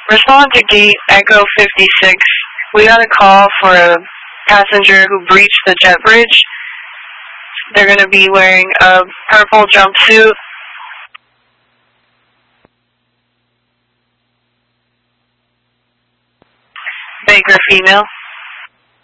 Respond to gate Echo 56. We got a call for a passenger who breached the jet bridge. They're going to be wearing a purple jumpsuit. Baker female.